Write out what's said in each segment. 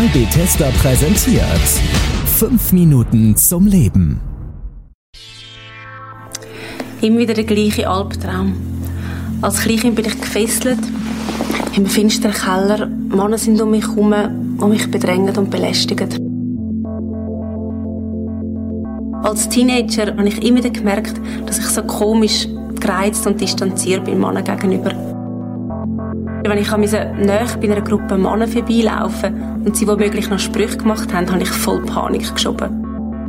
Bethesda präsentiert 5 Minuten zum Leben. Immer wieder der gleiche Albtraum. Als Kleinkind bin ich gefesselt im finsteren Keller. Männer sind um mich herum, die mich bedrängen und belästigen. Als Teenager habe ich immer wieder gemerkt, dass ich so komisch gereizt und distanziert bin Männern gegenüber. Wenn ich nahe bei einer Gruppe Männer vorbeilaufen und sie womöglich noch Sprüche gemacht haben, habe ich voll Panik geschoben.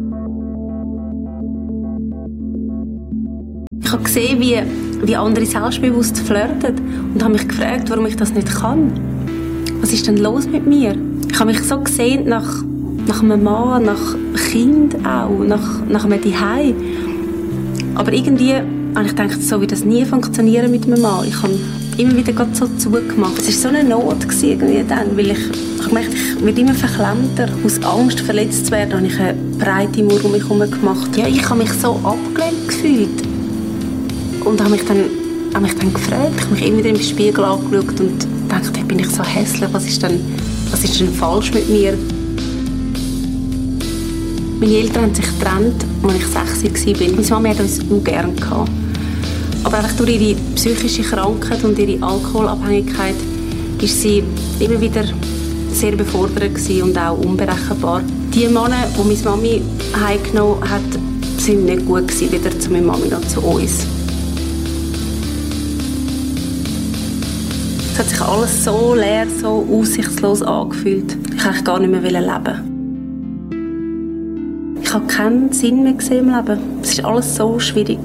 Ich habe gesehen, wie andere selbstbewusst flirten und habe mich gefragt, warum ich das nicht kann. Was ist denn los mit mir? Ich habe mich so gesehen nach einem Mann, nach Kind auch, nach einem Zuhause. Aber irgendwie habe ich gedacht, so wird das nie funktionieren mit einem Mann. Ich habe immer wieder so zugemacht. Es war so eine Not irgendwie dann, weil ich gemerkt, ich werde immer verklemmter. Aus Angst, verletzt zu werden, habe ich eine breite Mauer um mich herum gemacht. Ja, ich habe mich so abgelehnt gefühlt. Und habe mich dann gefragt, ich habe mich immer wieder im Spiegel angeschaut und gedacht, hey, bin ich so hässlich, was ist denn falsch mit mir? Meine Eltern haben sich getrennt, als ich 6 war. Meine Mama hat uns auch gerne gehabt. Aber einfach durch ihre psychische Krankheit und ihre Alkoholabhängigkeit war sie immer wieder sehr überfordert und auch unberechenbar. Die Männer, die meine Mami heimgenommen hat, sind nicht gut gewesen, weder zu meiner Mami noch zu uns. Es hat sich alles so leer, so aussichtslos angefühlt. Ich wollte gar nicht mehr leben. Ich habe keinen Sinn mehr gesehen im Leben. Es war alles so schwierig.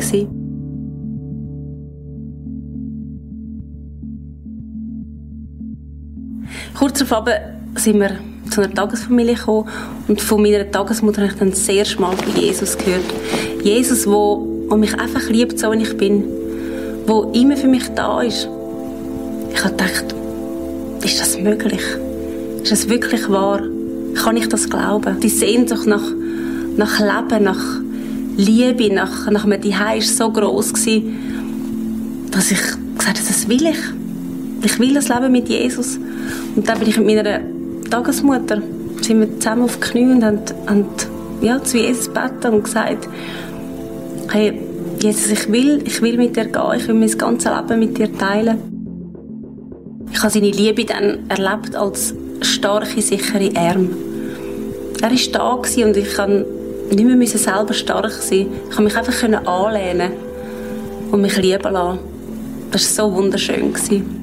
Kurz darauf sind wir zu einer Tagesfamilie gekommen und von meiner Tagesmutter habe ich dann das erste Mal von Jesus gehört. Jesus, der mich einfach liebt, so wie ich bin, der immer für mich da ist. Ich habe gedacht, ist das möglich? Ist das wirklich wahr? Kann ich das glauben? Die Sehnsucht nach Leben, nach Liebe, nach einem Zuhause war so gross, dass ich gesagt habe, das will ich. Ich will das Leben mit Jesus. Und dann bin ich mit meiner Tagesmutter, sind wir zusammen auf die Knie und haben zu Jesus gebeten und gesagt, hey, Jesus, ich will mit dir gehen, ich will mein ganzes Leben mit dir teilen. Ich habe seine Liebe dann erlebt als starke, sichere Arme. Er war da und ich konnte nicht mehr selber stark sein. Ich konnte mich einfach anlehnen und mich lieben lassen. Das war so wunderschön.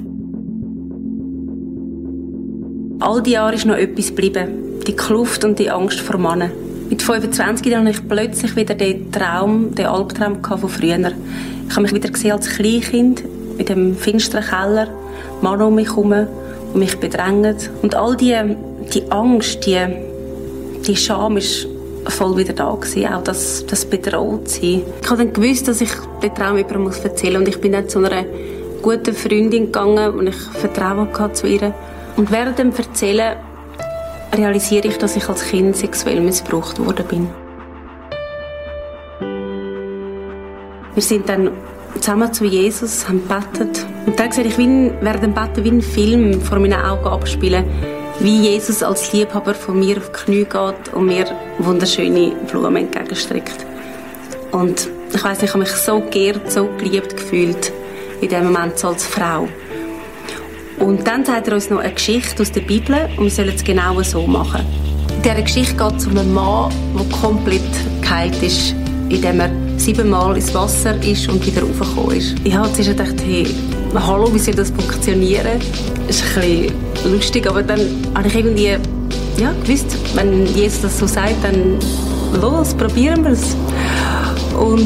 All die Jahre ist noch etwas geblieben. Die Kluft und die Angst vor Männern. Mit 25 hatte ich plötzlich wieder den Albtraum von früher. Ich habe mich wieder gesehen als Kleinkind in dem finsteren Keller. Männer um mich herum, die mich bedrängen. Und all die Angst, die Scham war voll wieder da gewesen. Auch das Bedrohtsein. Ich habe dann gewusst, dass ich den Traum jemandem erzählen muss. Und ich bin dann zu einer guten Freundin gegangen und ich Vertrauen hatte zu ihr. Und während dem Erzählen realisiere ich, dass ich als Kind sexuell missbraucht worden bin. Wir sind dann zusammen zu Jesus, haben gebetet. Und dann sehe ich während dem Beten wie einen Film vor meinen Augen abspielen, wie Jesus als Liebhaber von mir auf die Knie geht und mir wunderschöne Blumen entgegenstreckt. Und ich weiss nicht, ich habe mich so geehrt, so geliebt gefühlt in dem Moment so als Frau. Und dann sagt er uns noch eine Geschichte aus der Bibel und wir sollen es genau so machen. In dieser Geschichte geht es um einen Mann, der komplett geheilt ist, indem er 7-mal ins Wasser ist und wieder raufgekommen ist. Ich habe zuerst gedacht, hey, hallo, wie soll das funktionieren? Das ist ein bisschen lustig, aber dann habe ich irgendwie gewusst, wenn Jesus das so sagt, dann los, probieren wir es. Und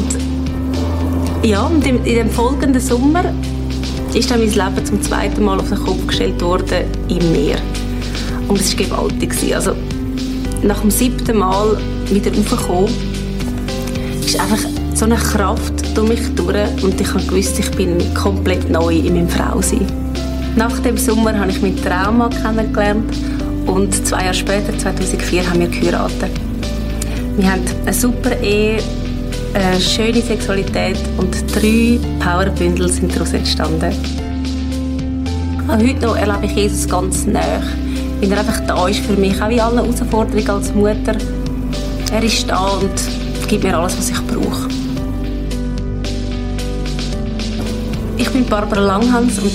in dem folgenden Sommer ist dann mein Leben zum 2. Mal auf den Kopf gestellt worden im Meer. Und es war gewaltig. Also, nach dem 7. Mal wieder raufgekommen, ist einfach so eine Kraft durch mich durch und ich habe gewusst, ich bin komplett neu in meinem Frausein. Nach dem Sommer habe ich meinen Trauma kennengelernt und 2 Jahre später, 2004, haben wir geheiratet. Wir haben eine super Ehe, eine schöne Sexualität und 3 Powerbündel sind daraus entstanden. Heute noch erlebe ich Jesus ganz nahe. weil er einfach da ist für mich, auch in allen Herausforderungen als Mutter. Er ist da und gibt mir alles, was ich brauche. Ich bin Barbara Langhans und